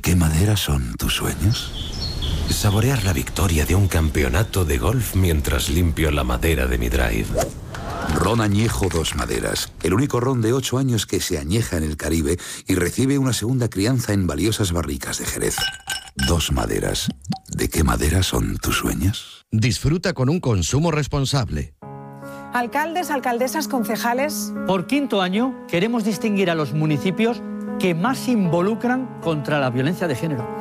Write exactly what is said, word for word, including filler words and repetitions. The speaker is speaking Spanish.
qué madera son tus sueños? Saborear la victoria de un campeonato de golf mientras limpio la madera de mi drive. Ron Añejo Dos Maderas, el único ron de ocho años que se añeja en el Caribe y recibe una segunda crianza en valiosas barricas de Jerez. Dos Maderas. ¿De qué madera son tus sueños? Disfruta con un consumo responsable. Alcaldes, alcaldesas, concejales. Por quinto año queremos distinguir a los municipios que más se involucran contra la violencia de género.